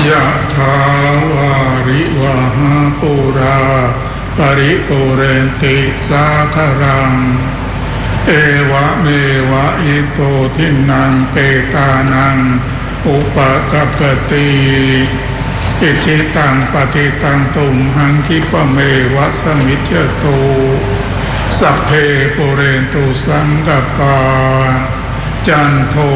ยะถาวาริวหาปุราปริปุเรนติสาครังเอวะเมวะอิโตทินังเปตานังอุปกัปปติอิทิตังปฏิตังตุมหังคิปะเมวะสมิจฉตุสัพเพปุเรนตุสังกปปาจันโท